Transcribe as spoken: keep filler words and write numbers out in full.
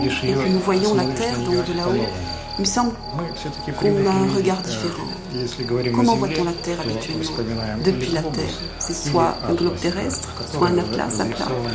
et que nous voyons la Terre donc de là-haut, il me semble qu'on a un regard différent. Comment voit-on la Terre habituellement? Depuis la Terre, c'est soit un globe terrestre, soit un atlas à plat.